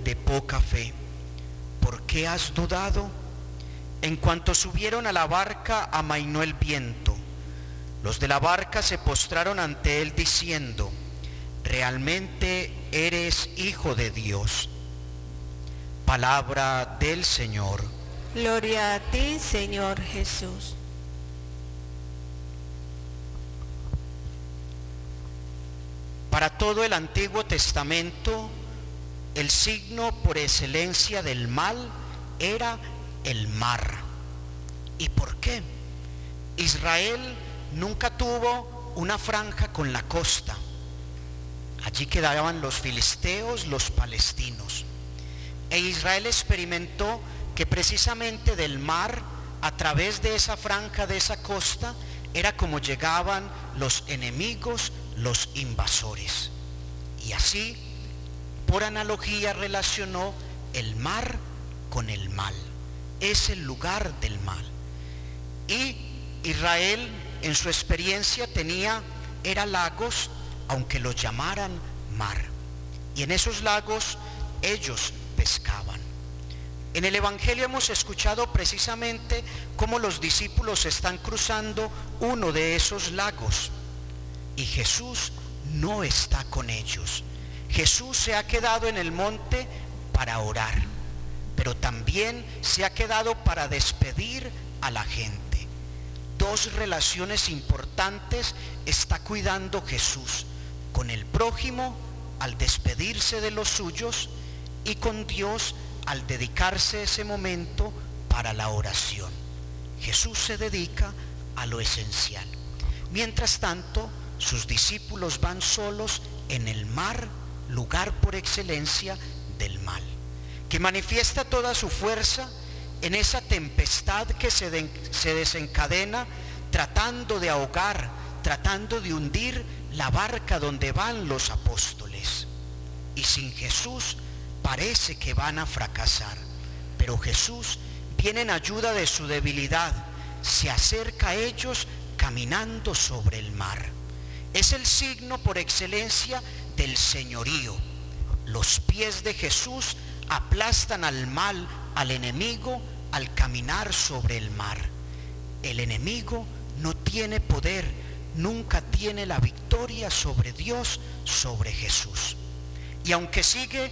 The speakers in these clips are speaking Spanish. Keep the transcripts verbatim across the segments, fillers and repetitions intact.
de poca fe, ¿por qué has dudado? En cuanto subieron a la barca, amainó el viento. Los de la barca se postraron ante él diciendo: realmente eres Hijo de Dios. Palabra del Señor. Gloria a ti, Señor Jesús. Para todo el Antiguo Testamento, el signo por excelencia del mal era el mar. ¿Y por qué? Israel nunca tuvo una franja con la costa. Allí quedaban los filisteos, los palestinos. E Israel experimentó que precisamente del mar, a través de esa franja, de esa costa, era como llegaban los enemigos, los invasores. Y así, por analogía, relacionó el mar con el mal. Es el lugar del mal. Y Israel, en su experiencia, tenía, era lagos, aunque los llamaran mar. Y en esos lagos ellos pescaban. En el Evangelio hemos escuchado precisamente cómo los discípulos están cruzando uno de esos lagos y Jesús no está con ellos. Jesús se ha quedado en el monte para orar, pero también se ha quedado para despedir a la gente. Dos relaciones importantes está cuidando Jesús: con el prójimo al despedirse de los suyos y con Dios al dedicarse ese momento para la oración. Jesús se dedica a lo esencial. Mientras tanto, sus discípulos van solos en el mar, lugar por excelencia del mal, que manifiesta toda su fuerza en esa tempestad que se, de, se desencadena tratando de ahogar, tratando de hundir la barca donde van los apóstoles. Y sin Jesús parece que van a fracasar, pero Jesús viene en ayuda de su debilidad, se acerca a ellos caminando sobre el mar. Es el signo por excelencia del señorío. Los pies de Jesús aplastan al mal, al enemigo, al caminar sobre el mar. El enemigo no tiene poder, nunca tiene la victoria sobre Dios, sobre Jesús. Y aunque sigue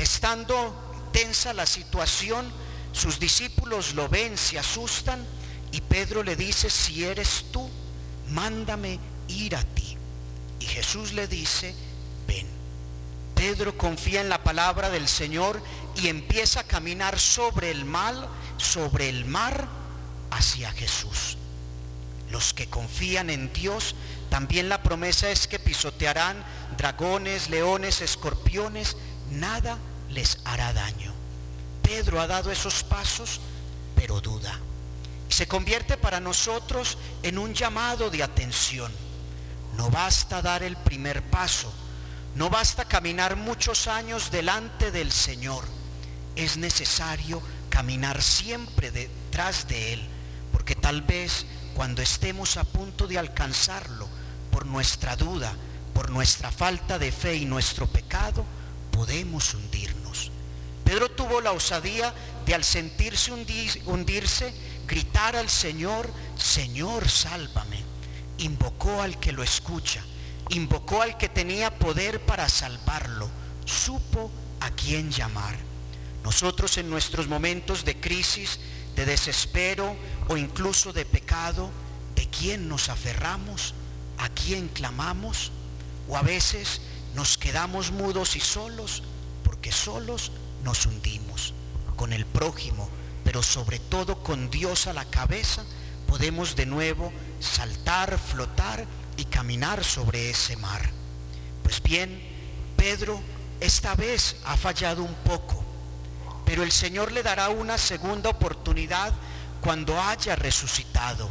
estando tensa la situación, sus discípulos lo ven, se asustan, y Pedro le dice: si eres tú, mándame ir a ti. Y Jesús le dice: ven. Pedro confía en la palabra del Señor y empieza a caminar sobre el mal, sobre el mar, hacia Jesús. Los que confían en Dios, también la promesa es que pisotearán dragones, leones, escorpiones, nada les hará daño. Pedro ha dado esos pasos, pero duda. Y se convierte para nosotros en un llamado de atención. No basta dar el primer paso, no basta caminar muchos años delante del Señor. Es necesario caminar siempre detrás de Él, porque tal vez cuando estemos a punto de alcanzarlo, por nuestra duda, por nuestra falta de fe y nuestro pecado, podemos hundirnos. Pedro tuvo la osadía de, al sentirse hundirse, gritar al Señor: Señor, sálvame. Invocó al que lo escucha, invocó al que tenía poder para salvarlo, supo a quién llamar. Nosotros, en nuestros momentos de crisis, de desespero o incluso de pecado, ¿de quién nos aferramos? ¿A quién clamamos? O a veces nos quedamos mudos y solos, porque solos nos hundimos. Con el prójimo, pero sobre todo con Dios a la cabeza, podemos de nuevo saltar, flotar y caminar sobre ese mar. Pues bien, Pedro esta vez ha fallado un poco, pero el Señor le dará una segunda oportunidad cuando haya resucitado.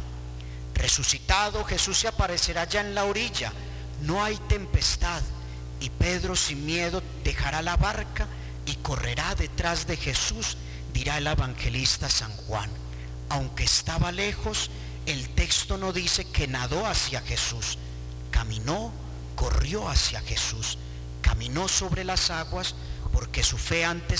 Resucitado, Jesús se aparecerá ya en la orilla, no hay tempestad, y Pedro sin miedo dejará la barca y correrá detrás de Jesús, dirá el evangelista San Juan. Aunque estaba lejos, el texto no dice que nadó hacia Jesús, caminó, corrió hacia Jesús, caminó sobre las aguas, porque su fe antes